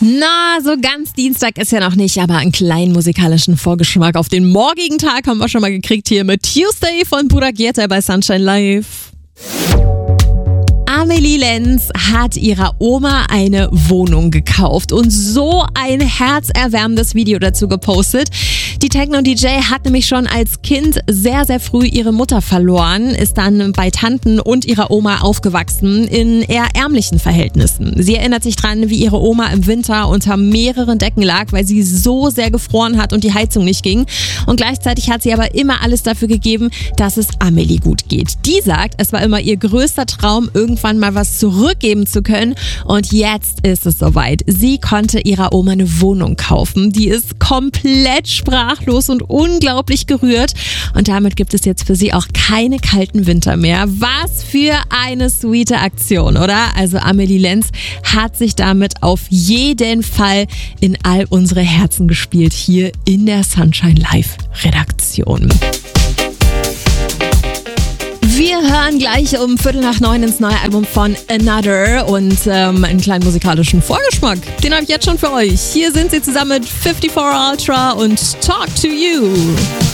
Na, so ganz Dienstag ist ja noch nicht, aber einen kleinen musikalischen Vorgeschmack auf den morgigen Tag haben wir schon mal gekriegt hier mit Tuesday von Burak Yetay bei Sunshine Live. Amelie Lenz hat ihrer Oma eine Wohnung gekauft und so ein herzerwärmendes Video dazu gepostet. Die Techno-DJ hat nämlich schon als Kind sehr, sehr früh ihre Mutter verloren, ist dann bei Tanten und ihrer Oma aufgewachsen in eher ärmlichen Verhältnissen. Sie erinnert sich dran, wie ihre Oma im Winter unter mehreren Decken lag, weil sie so sehr gefroren hat und die Heizung nicht ging. Und gleichzeitig hat sie aber immer alles dafür gegeben, dass es Amelie gut geht. Die sagt, es war immer ihr größter Traum, irgendwann mal was zurückgeben zu können. Und jetzt ist es soweit. Sie konnte ihrer Oma eine Wohnung kaufen. Die ist komplett sprachlos und unglaublich gerührt. Und damit gibt es jetzt für sie auch keine kalten Winter mehr. Was für eine sweete Aktion, oder? Also Amelie Lenz hat sich damit auf jeden Fall in all unsere Herzen gespielt, hier in der Sunshine Live Redaktion. Wir hören gleich um 8:45 ins neue Album von Another und einen kleinen musikalischen Vorgeschmack. Den habe ich jetzt schon für euch. Hier sind sie zusammen mit 54 Ultra und Talk to You.